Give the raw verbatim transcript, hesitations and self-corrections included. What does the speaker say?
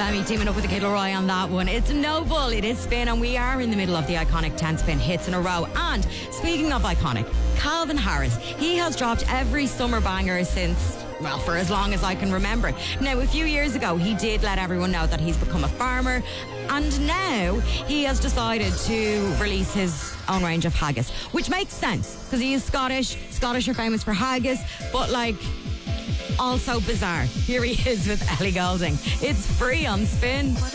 Femi teaming up with the Kid Leroy on that one. It's Noble, it is Spin, and we are in the middle of the iconic ten spin hits in a row. And speaking of iconic, Calvin Harris, he has dropped every summer banger since, well, for as long as I can remember. Now, a few years ago, he did let everyone know that he's become a farmer, and now he has decided to release his own range of haggis, which makes sense because he is Scottish. Scottish are famous for haggis, but like, also bizarre. Here he is with Ellie Goulding. It's free on Spin.